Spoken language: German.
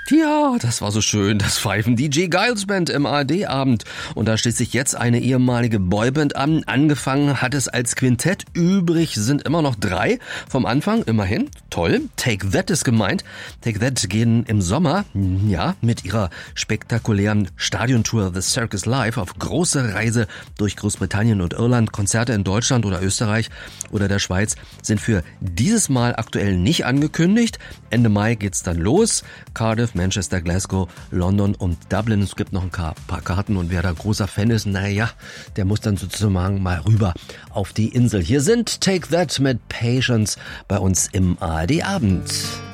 Ja, das war so schön, das Pfeifen DJ Giles Band im ARD-Abend. Und da schließt sich jetzt eine ehemalige Boyband an. Angefangen hat es als Quintett, übrig sind immer noch 3 vom Anfang, immerhin. Toll, Take That ist gemeint. Take That gehen im Sommer, ja, mit ihrer spektakulären Stadiontour The Circus Live auf große Reise durch Großbritannien und Irland. Konzerte in Deutschland oder Österreich oder der Schweiz sind für dieses Mal aktuell nicht angekündigt. Ende Mai geht's dann los. Cardiff, Manchester, Glasgow, London und Dublin. Es gibt noch ein paar Karten und wer da großer Fan ist, naja, der muss dann sozusagen mal rüber auf die Insel. Hier sind Take That mit Patience bei uns im ARD-Abend.